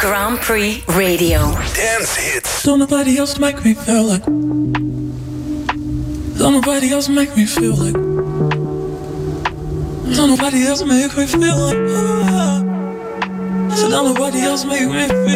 Grand Prix Radio. Dance hits. Don't nobody else make me feel like. Don't nobody else make me feel like. Don't nobody else make me feel like. So don't nobody else make me feel